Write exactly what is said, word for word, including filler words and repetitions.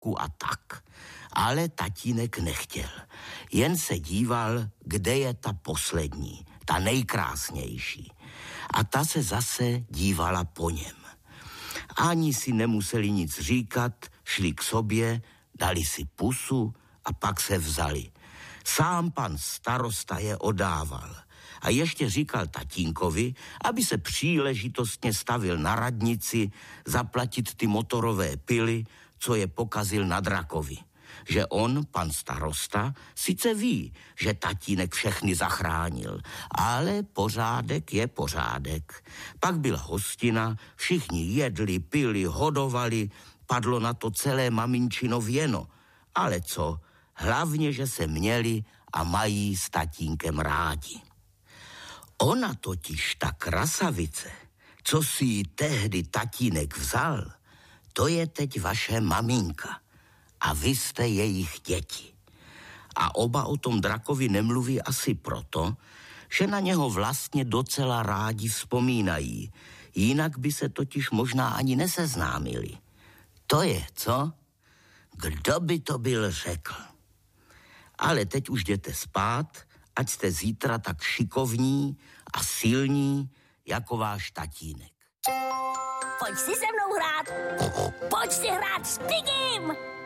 a tak. Ale tatínek nechtěl. Jen se díval, kde je ta poslední, ta nejkrásnější. A ta se zase dívala po něm. Ani si nemuseli nic říkat, šli k sobě, dali si pusu a pak se vzali. Sám pan starosta je odával. A ještě říkal tatínkovi, aby se příležitostně stavil na radnici, zaplatit ty motorové pily, co je pokazil na drakovi. Že on, pan starosta, sice ví, že tatínek všechny zachránil, ale pořádek je pořádek. Pak byla hostina, všichni jedli, pili, hodovali, padlo na to celé maminčino věno. Ale co? Hlavně, že se měli a mají s tatínkem rádi. Ona totiž, ta krasavice, co si ji tehdy tatínek vzal, to je teď vaše maminka a vy jste jejich děti. A oba o tom drakovi nemluví asi proto, že na něho vlastně docela rádi vzpomínají, jinak by se totiž možná ani neseznámili. To je, co? Kdo by to byl řekl? Ale teď už jděte spát, ať jste zítra tak šikovní a silní jako váš tatínek. Pojď si se mnou hrát. Pojď si hrát s Tigim.